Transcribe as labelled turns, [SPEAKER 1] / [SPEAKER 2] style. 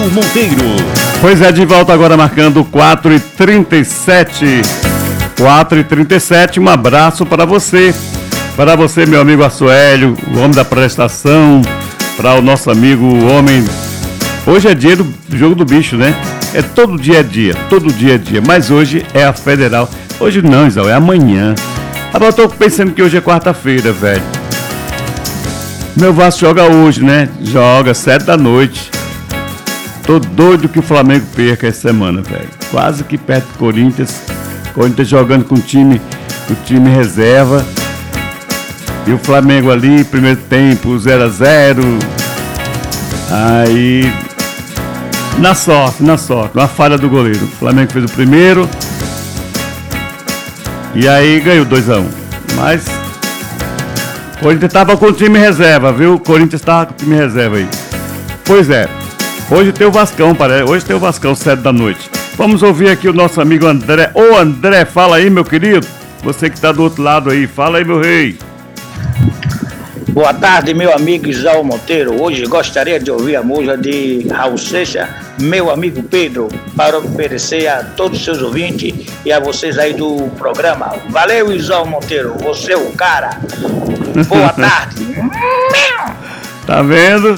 [SPEAKER 1] Monteiro.
[SPEAKER 2] Pois é, de volta agora marcando 4h37. 4h37, um abraço para você. Para você, meu amigo Assuélio, o homem da prestação. Para o nosso amigo, o homem... Hoje é dia do jogo do bicho, né? É todo dia, todo dia. Mas hoje é a Federal. Hoje não, Isau, é amanhã. Agora eu tô pensando que hoje é quarta-feira, velho. Meu Vasco joga hoje, né? Joga 7 da noite. Tô doido que o Flamengo perca essa semana, velho. Quase que perto do Corinthians. Corinthians jogando com o time reserva. E o Flamengo ali, primeiro tempo, 0-0. Aí, na sorte, uma falha do goleiro. O Flamengo fez o primeiro. E aí ganhou 2-1. Mas o Corinthians estava com o time reserva, viu? O Corinthians estava com o time reserva aí. Pois é, hoje tem o Vascão, parece. Hoje tem o Vascão, 7 da noite. Vamos ouvir aqui o nosso amigo André. Ô André, fala aí, meu querido. Você que está do outro lado aí, fala aí, meu rei.
[SPEAKER 3] Boa tarde, meu amigo Isau Monteiro. Hoje gostaria de ouvir a música de Raul Seixas, Meu Amigo Pedro, para oferecer a todos os seus ouvintes e a vocês aí do programa. Valeu, Isau Monteiro, você é o cara. Boa tarde.
[SPEAKER 2] Tá vendo?